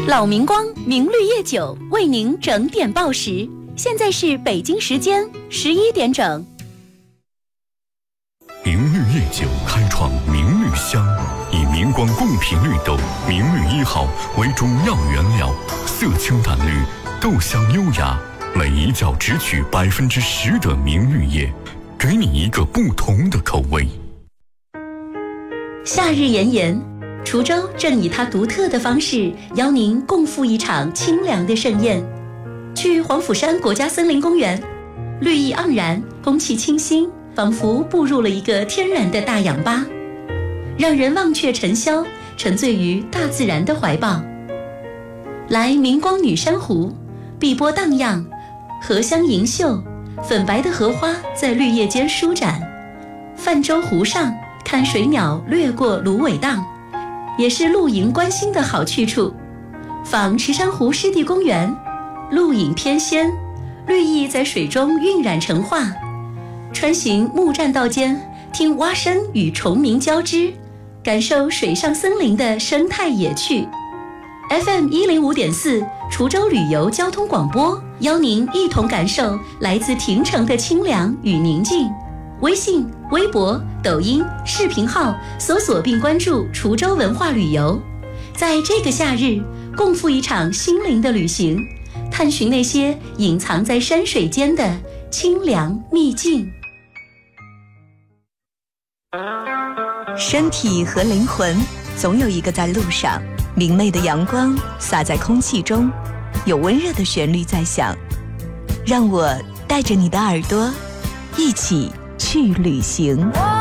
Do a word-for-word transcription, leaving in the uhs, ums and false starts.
老明光明绿叶酒为您整点报时，现在是北京时间十一点整。 明绿叶酒开创明绿香，以明光贡品绿豆明绿一号为主要原料，色清淡绿，豆香优雅，每一角只取百分之十的明绿叶，给你一个不同的口味。 夏日炎炎，滁州正以它独特的方式邀您共赴一场清凉的盛宴。去黄甫山国家森林公园，绿意盎然，空气清新，仿佛步入了一个天然的大氧吧，让人忘却尘嚣，沉醉于大自然的怀抱。来明光女珊瑚，碧波荡漾，荷香盈袖，粉白的荷花在绿叶间舒展。泛舟湖上，看水鸟掠过芦苇荡，也是露营观星的好去处。访池珊瑚湿地公园，露影翩跹，绿意在水中晕染成画。穿行木栈道间，听蛙声与虫鸣交织，感受水上森林的生态野趣。 F M 一零五点四 滁州旅游交通广播，邀您一同感受来自亭城的清凉与宁静。微信、微博、抖音、视频号搜索并关注滁州文化旅游，在这个夏日共赴一场心灵的旅行，探寻那些隐藏在山水间的清凉秘境。 身体和灵魂总有一个在路上，明媚的阳光洒在空气中，有温热的旋律在响，让我带着你的耳朵一起去旅行。